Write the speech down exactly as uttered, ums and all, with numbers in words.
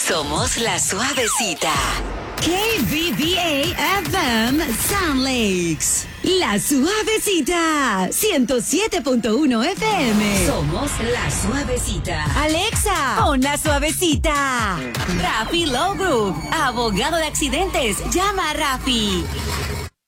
Somos la suavecita. K B B A F M Sound Lakes. La suavecita. ciento siete punto uno F M. Somos la suavecita. Alexa, pon la suavecita. Rafi Law Group. Abogado de accidentes. Llama a Rafi.